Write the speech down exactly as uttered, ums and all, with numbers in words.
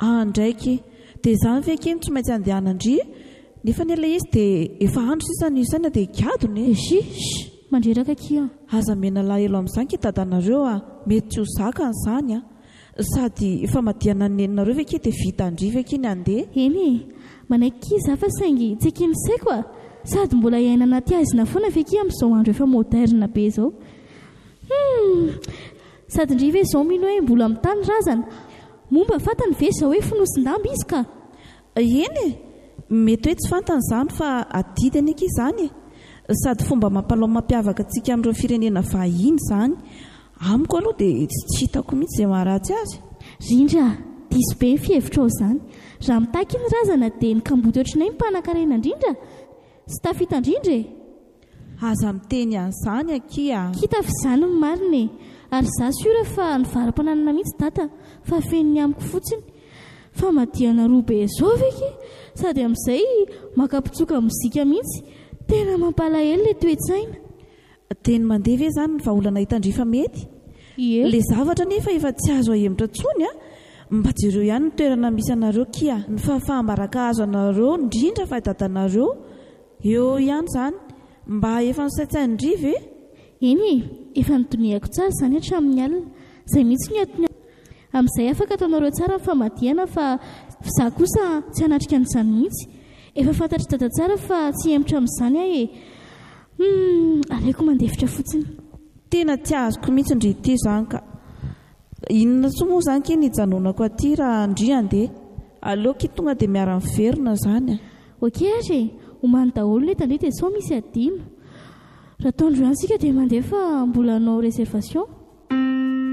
andraiky dia izany ve kemy tsy maintsy andehanandry nefa ny ilay izy dia efa andro sisany isaina dia gadony esi mandreraka kia aza mena lahelo amin'izany ke dadanareo a mety tsy ho zakany izany a sady efa madiana nenareo ve ke dia vita andry ve ke ny andeha eny manaiky za fa saingy tsy ekeny saiko a sady mbola iaina anaty azina foana ve ke amin'izao andro efa moderna be izao hmm. sady ndry ve izao mino hoe mbola amin'ny tany razana momba fantany ve izao hoe fonosin-damba izy ka eny mety hoe tsy fantany izany fa adidy anika izany sady fomba mampalao mampiavaka antsika amin'ireo firenena vahiny izany amiko aloha dia tsy hitako mihitsy izay maharatsy azy rindra diso be ny fihevitrao izany raha mitaky ny razana dia ny kamboty ohatrinay mpanankarena indrindra sy tafitandrindra aza miteny an'izany akia hitafy izany ny marina ary za siora fa ny varam-pananana mihitsy data fa feniny amiko fotsiny fa madiana roa be izao veke sady amin'izay makampitsoka mozika mihitsy tena mampalahelo ilay toe-tsaina teny mandeha ve izany ny vahaolana hitandrifa mety ilay zavatra nefa efa tsy azo ahemitra tsony a mba jereo ihany ny toerana misy anareo kia ny fahafahambaraka azo anareo indrindra fa dadanareo eo ihany izany mba efa nisaitsaindry ve eny efa nydoniako tsara izany hatramin'ny alina izay mihitsy ny atony amin'izay afaka ataonareo tsara ny famadiana fa za kosa tsy hanatrika n'izany mihitsy efa fantatry dada tsara fa tsy hemitra amin'izany aho e hmm, alaiko mandefitra fotsiny tena tsy azoko mihitsy ndry ity izany ka inona tsoa moa izany ke nijanonako aty raha andry andeha aleoky tonga dia miara-miverina izany a ok ary homany daholo ilay tandrety sao misy adino raha taondro ihany sika dia mandeha fa mbola hanao réservation